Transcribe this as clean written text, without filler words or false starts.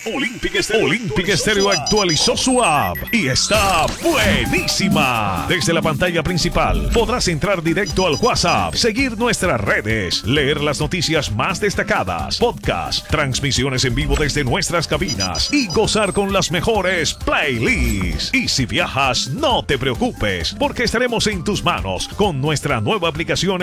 Olympic Stereo actualizó su app y está buenísima. Desde la pantalla principal podrás entrar directo al WhatsApp, seguir nuestras redes, leer las noticias más destacadas, podcasts, transmisiones en vivo desde nuestras cabinas y gozar con las mejores playlists. Y si viajas, no te preocupes, porque estaremos en tus manos con nuestra nueva aplicación